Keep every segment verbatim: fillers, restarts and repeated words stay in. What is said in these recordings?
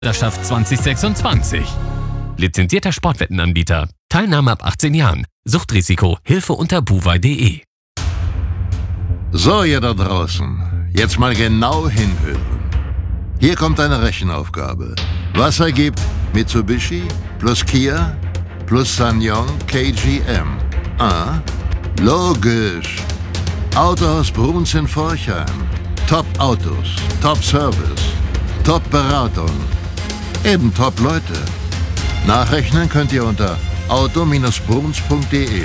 Meisterschaft zwanzig sechsundzwanzig. Lizenzierter Sportwettenanbieter. Teilnahme ab achtzehn Jahren. Suchtrisiko. Hilfe unter buwei punkt de. So, ihr da draußen. Jetzt mal genau hinhören. Hier kommt eine Rechenaufgabe. Was ergibt Mitsubishi plus Kia plus SsangYong K G M? Ah, logisch. Autohaus Bruns in Forchheim. Top-Autos, Top-Service, Top-Beratung. Eben Top-Leute. Nachrechnen könnt ihr unter auto Bindestrich bruns punkt de.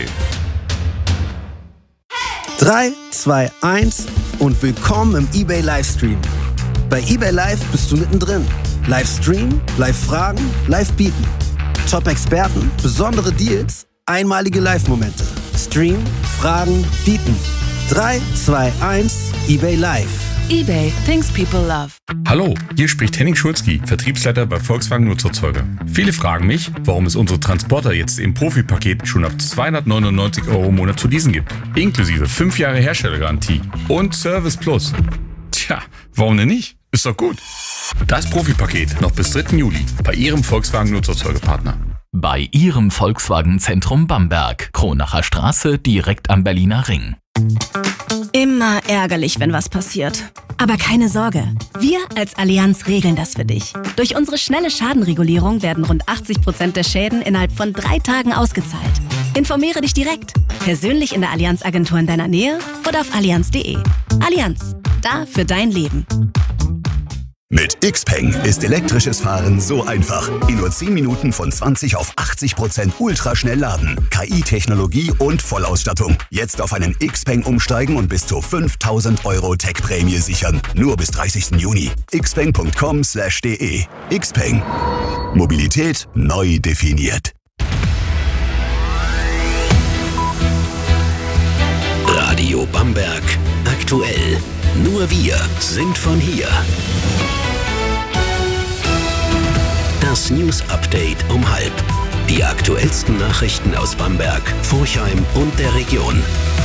drei, zwei, eins und willkommen im eBay Livestream. Bei eBay Live bist du mittendrin. Livestream, Live-Fragen, Live-Bieten. Top-Experten, besondere Deals, einmalige Live-Momente. Stream, Fragen, Bieten. drei, zwei, eins, eBay Live. eBay, things people love. Hallo, hier spricht Henning Schulzki, Vertriebsleiter bei Volkswagen Nutzerzeuger. Viele fragen mich, warum es unsere Transporter jetzt im Profi-Paket schon ab zweihundertneunundneunzig Euro im Monat zu leasen gibt. Inklusive fünf Jahre Herstellergarantie und Service Plus. Tja, warum denn nicht? Ist doch gut. Das Profi-Paket noch bis dritten Juli bei Ihrem Volkswagen Nutzerzeugerpartner. Bei Ihrem Volkswagen Zentrum Bamberg. Kronacher Straße, direkt am Berliner Ring. Immer ärgerlich, wenn was passiert. Aber keine Sorge, wir als Allianz regeln das für dich. Durch unsere schnelle Schadenregulierung werden rund achtzig Prozent der Schäden innerhalb von drei Tagen ausgezahlt. Informiere dich direkt, persönlich in der Allianz-Agentur in deiner Nähe oder auf allianz punkt de. Allianz, da für dein Leben. Mit Xpeng ist elektrisches Fahren so einfach. In nur zehn Minuten von zwanzig auf achtzig Prozent ultraschnell laden. K I-Technologie und Vollausstattung. Jetzt auf einen Xpeng umsteigen und bis zu fünftausend Euro Tech-Prämie sichern. Nur bis dreißigsten Juni. xpeng punkt com slash de. Xpeng. Mobilität neu definiert. Radio Bamberg. Aktuell. Nur wir sind von hier. Das News Update um halb. Die aktuellsten Nachrichten aus Bamberg, Forchheim und der Region.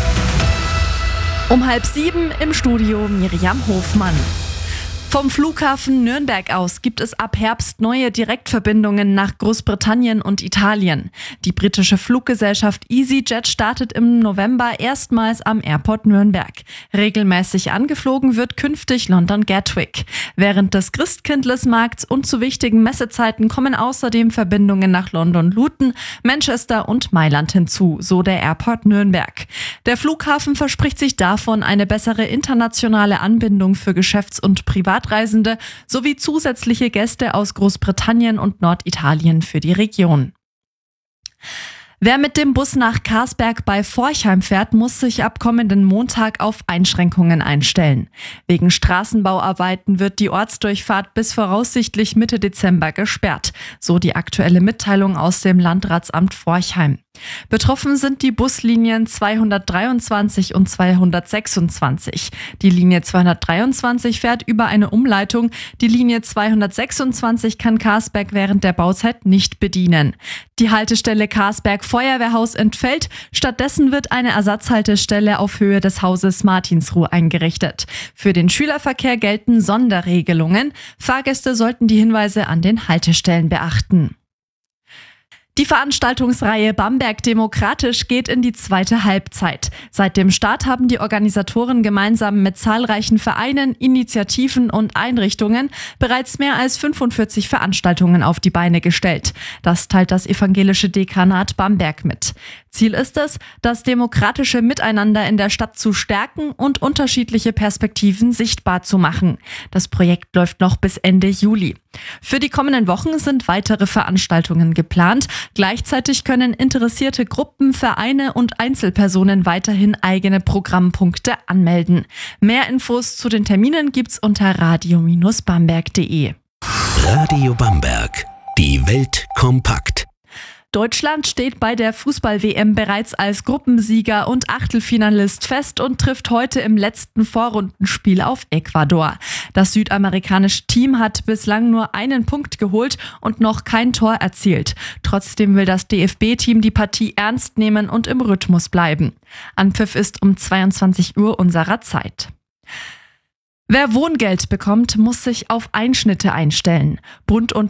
Um halb sieben im Studio Miriam Hofmann. Vom Flughafen Nürnberg aus gibt es ab Herbst neue Direktverbindungen nach Großbritannien und Italien. Die britische Fluggesellschaft EasyJet startet im November erstmals am Airport Nürnberg. Regelmäßig angeflogen wird künftig London Gatwick. Während des Christkindlesmarkts und zu wichtigen Messezeiten kommen außerdem Verbindungen nach London Luton, Manchester und Mailand hinzu, so der Airport Nürnberg. Der Flughafen verspricht sich davon eine bessere internationale Anbindung für Geschäfts- und Privatreisende sowie zusätzliche Gäste aus Großbritannien und Norditalien für die Region. Wer mit dem Bus nach Karsberg bei Forchheim fährt, muss sich ab kommenden Montag auf Einschränkungen einstellen. Wegen Straßenbauarbeiten wird die Ortsdurchfahrt bis voraussichtlich Mitte Dezember gesperrt, so die aktuelle Mitteilung aus dem Landratsamt Forchheim. Betroffen sind die Buslinien zweihundertdreiundzwanzig und zweihundertsechsundzwanzig. Die Linie zweihundertdreiundzwanzig fährt über eine Umleitung. Die Linie zweihundertsechsundzwanzig kann Karsberg während der Bauzeit nicht bedienen. Die Haltestelle Karsberg Feuerwehrhaus entfällt. Stattdessen wird eine Ersatzhaltestelle auf Höhe des Hauses Martinsruh eingerichtet. Für den Schülerverkehr gelten Sonderregelungen. Fahrgäste sollten die Hinweise an den Haltestellen beachten. Die Veranstaltungsreihe Bamberg Demokratisch geht in die zweite Halbzeit. Seit dem Start haben die Organisatoren gemeinsam mit zahlreichen Vereinen, Initiativen und Einrichtungen bereits mehr als fünfundvierzig Veranstaltungen auf die Beine gestellt. Das teilt das evangelische Dekanat Bamberg mit. Ziel ist es, das demokratische Miteinander in der Stadt zu stärken und unterschiedliche Perspektiven sichtbar zu machen. Das Projekt läuft noch bis Ende Juli. Für die kommenden Wochen sind weitere Veranstaltungen geplant. Gleichzeitig können interessierte Gruppen, Vereine und Einzelpersonen weiterhin eigene Programmpunkte anmelden. Mehr Infos zu den Terminen gibt's unter radio Bindestrich bamberg punkt de. Radio Bamberg. Die Welt kompakt. Deutschland steht bei der Fußball-W M bereits als Gruppensieger und Achtelfinalist fest und trifft heute im letzten Vorrundenspiel auf Ecuador. Das südamerikanische Team hat bislang nur einen Punkt geholt und noch kein Tor erzielt. Trotzdem will das D F B-Team die Partie ernst nehmen und im Rhythmus bleiben. Anpfiff ist um zweiundzwanzig Uhr unserer Zeit. Wer Wohngeld bekommt, muss sich auf Einschnitte einstellen. Bund und